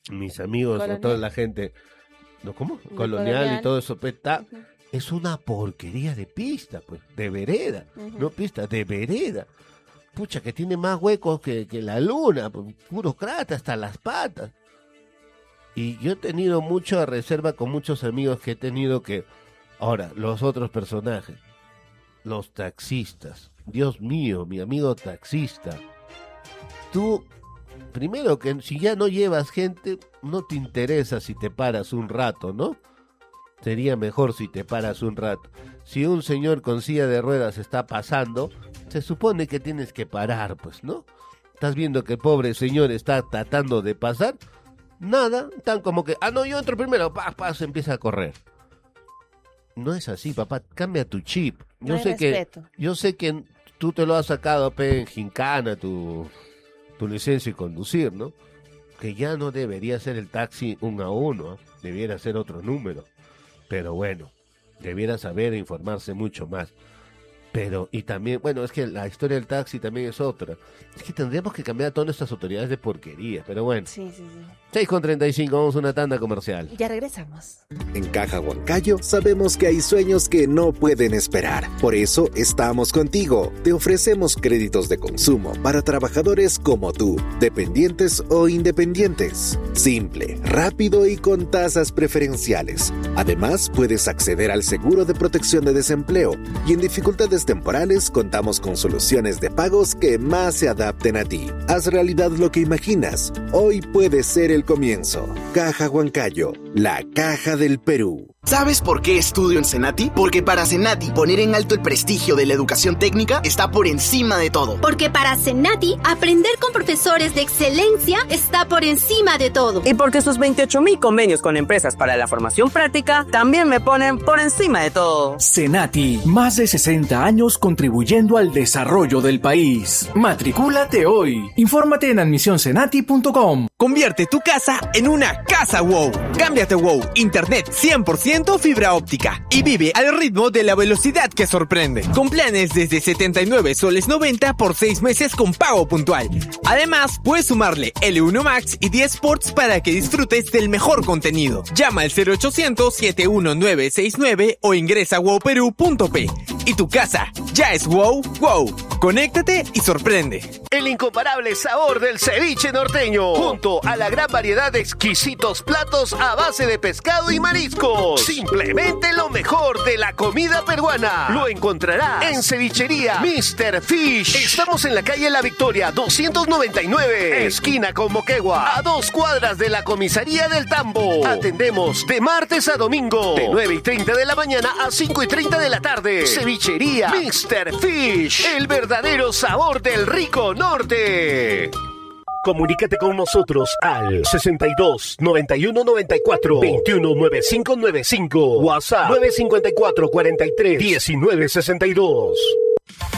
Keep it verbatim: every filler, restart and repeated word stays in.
mis amigos, Colonial. o toda la gente, ¿no? ¿Cómo? De Colonial, Colonial. y todo eso, pues, está, Ujú. es una porquería de pista, pues, de vereda, Ujú. no pista, de vereda. Pucha, que tiene más huecos que, que la luna, pues, puro cráter hasta las patas. Y yo he tenido mucha reserva con muchos amigos que he tenido que... Ahora, los otros personajes, los taxistas. Dios mío, mi amigo taxista. Tú, primero que si ya no llevas gente, no te interesa si te paras un rato, ¿no? Sería mejor si te paras un rato. Si un señor con silla de ruedas está pasando, se supone que tienes que parar, pues, ¿no? Estás viendo que el pobre señor está tratando de pasar. Nada, tan como que, ah, no, yo entro primero, pa, pa, se empieza a correr. No es así, papá, cambia tu chip. Yo No hay sé respeto. que, yo sé que tú te lo has sacado, pe, en gincana, tu, tu licencia y conducir, ¿no? Que ya no debería ser el taxi uno a uno, ¿eh? Debiera ser otro número. Pero bueno, debiera saber e informarse mucho más. Pero, y también, bueno, es que la historia del taxi también es otra. Es que tendríamos que cambiar a todas nuestras autoridades de porquería, pero bueno. Sí, sí, sí. seis con treinta y cinco, vamos a una tanda comercial. Ya regresamos. En Caja Huancayo sabemos que hay sueños que no pueden esperar. Por eso estamos contigo. Te ofrecemos créditos de consumo para trabajadores como tú, dependientes o independientes. Simple, rápido y con tasas preferenciales. Además, puedes acceder al seguro de protección de desempleo y en dificultades temporales contamos con soluciones de pagos que más se adapten a ti. Haz realidad lo que imaginas. Hoy puede ser el comienzo. Caja Huancayo, la caja del Perú. ¿Sabes por qué estudio en Cenati? Porque para Cenati poner en alto el prestigio de la educación técnica está por encima de todo. Porque para Cenati, aprender con profesores de excelencia está por encima de todo. Y porque sus veintiocho mil convenios con empresas para la formación práctica también me ponen por encima de todo. Cenati, más de sesenta años contribuyendo al desarrollo del país. Matricúlate hoy. Infórmate en admisión cenati punto com. Convierte tu casa en una casa WOW. Cámbiate WOW, internet cien por ciento fibra óptica y vive al ritmo de la velocidad que sorprende. Con planes desde setenta y nueve soles noventa por seis meses con pago puntual. Además, puedes sumarle L uno Max y diez Sports para que disfrutes del mejor contenido. Llama al cero ochocientos, siete uno nueve seis nueve o ingresa a wow perú punto pe. Y tu casa ya es WOW, WOW. Conéctate y sorprende. El incomparable sabor del ceviche norteño, junto a la gran variedad de exquisitos platos a base de pescado y mariscos. Simplemente lo mejor de la comida peruana. Lo encontrarás en Cevichería mister Fish. Estamos en la calle La Victoria, doscientos noventa y nueve, esquina con Moquegua, a dos cuadras de la comisaría del Tambo. Atendemos de martes a domingo, de nueve y treinta de la mañana a cinco y treinta de la tarde. Cevichería mister Fish, el verdadero sabor del rico norte. Comunícate con nosotros al sesenta y dos, noventa y uno, noventa y cuatro, veintiuno, noventa y cinco noventa y cinco. WhatsApp nueve cinco cuatro, cuarenta y tres, diecinueve sesenta y dos.